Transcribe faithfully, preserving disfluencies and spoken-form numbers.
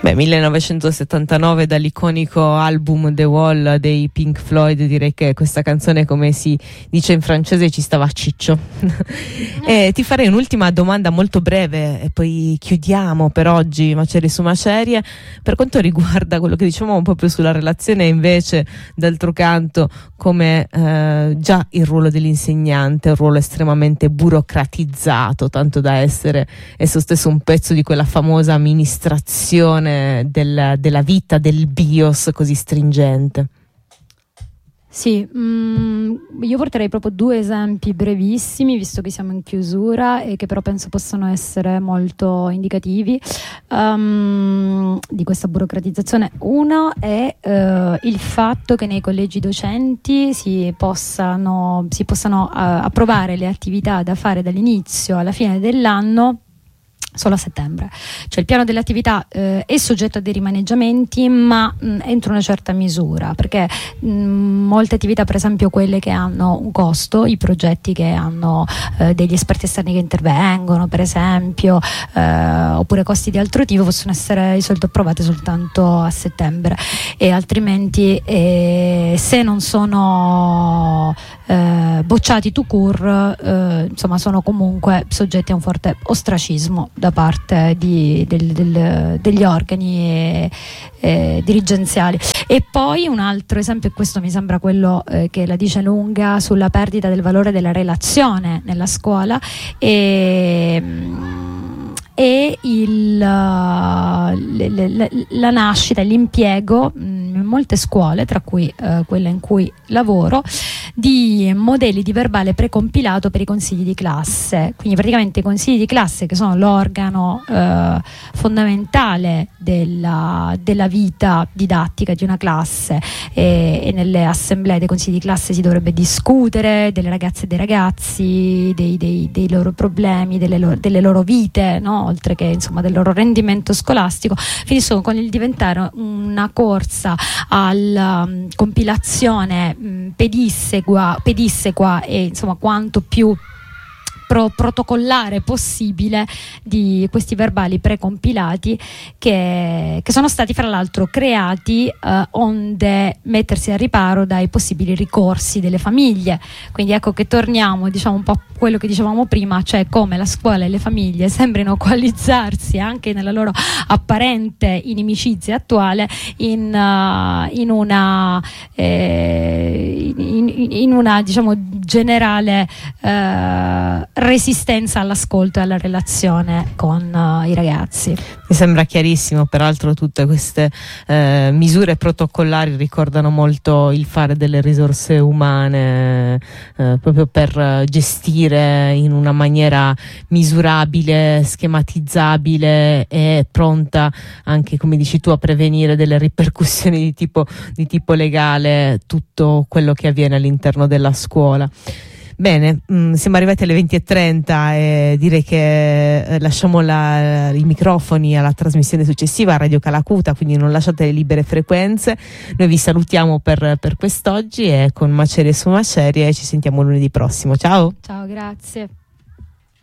Beh, millenovecentosettantanove, dall'iconico album The Wall dei Pink Floyd, direi che questa canzone, come si dice in francese, ci stava a ciccio. E ti farei un'ultima domanda molto breve e poi chiudiamo per oggi Macerie su Macerie, per quanto riguarda quello che dicevamo proprio sulla relazione invece, d'altro canto, come eh, già il ruolo dell'insegnante è un ruolo estremamente burocratizzato, tanto da essere esso stesso un pezzo di quella famosa amministrazione del, della vita, del BIOS così stringente. Sì, mm, io porterei proprio due esempi brevissimi, visto che siamo in chiusura e che però penso possano essere molto indicativi um, di questa burocratizzazione. Uno è uh, il fatto che nei collegi docenti si possano, si possano uh, approvare le attività da fare dall'inizio alla fine dell'anno solo a settembre, cioè il piano delle attività eh, è soggetto a dei rimaneggiamenti, ma mh, entro una certa misura, perché mh, molte attività, per esempio quelle che hanno un costo, i progetti che hanno eh, degli esperti esterni che intervengono, per esempio, eh, oppure costi di altro tipo, possono essere di solito approvate soltanto a settembre, e altrimenti eh, se non sono eh, bocciati tout court, eh, insomma sono comunque soggetti a un forte ostracismo da parte di, del, del, degli organi e, e dirigenziali. E poi un altro esempio, e questo mi sembra quello eh, che la dice lunga sulla perdita del valore della relazione nella scuola, e e il, la, la, la nascita e l'impiego in molte scuole, tra cui uh, quella in cui lavoro, di modelli di verbale precompilato per i consigli di classe. Quindi praticamente i consigli di classe, che sono l'organo uh, fondamentale della, della vita didattica di una classe, e, e nelle assemblee dei consigli di classe si dovrebbe discutere delle ragazze e dei ragazzi, dei, dei, dei loro problemi, delle loro, delle loro vite, no? Oltre che insomma del loro rendimento scolastico, finiscono con il diventare una corsa alla um, compilazione um, pedissequa, pedissequa e insomma quanto più Pro- protocollare possibile di questi verbali precompilati, che, che sono stati fra l'altro creati eh, onde mettersi al riparo dai possibili ricorsi delle famiglie. Quindi ecco che torniamo, diciamo, un po' a quello che dicevamo prima, cioè come la scuola e le famiglie sembrino coalizzarsi anche nella loro apparente inimicizia attuale in, uh, in una eh, in, in, in una diciamo generale uh, resistenza all'ascolto e alla relazione con uh, i ragazzi. Mi sembra chiarissimo, peraltro tutte queste eh, misure protocollari ricordano molto il fare delle risorse umane eh, proprio per gestire in una maniera misurabile, schematizzabile e pronta anche, come dici tu, a prevenire delle ripercussioni di tipo, di tipo legale tutto quello che avviene all'interno della scuola. Bene, mh, siamo arrivati alle venti e trenta e direi che eh, lasciamo la, i microfoni alla trasmissione successiva a Radio Calacuta, quindi non lasciate le libere frequenze. Noi vi salutiamo per, per quest'oggi e con Macerie su Macerie ci sentiamo lunedì prossimo. Ciao! Ciao, grazie.